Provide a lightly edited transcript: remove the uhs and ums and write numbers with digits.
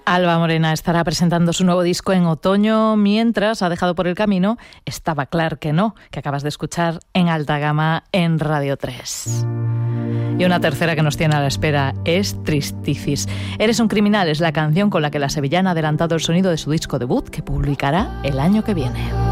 Alba Morena estará presentando su nuevo disco en otoño, mientras ha dejado por el camino Estaba clar que no, que acabas de escuchar en alta gama en Radio 3. Y una tercera que nos tiene a la espera es Tristicis. Eres un criminal es la canción con la que la sevillana ha adelantado el sonido de su disco debut, que publicará el año que viene.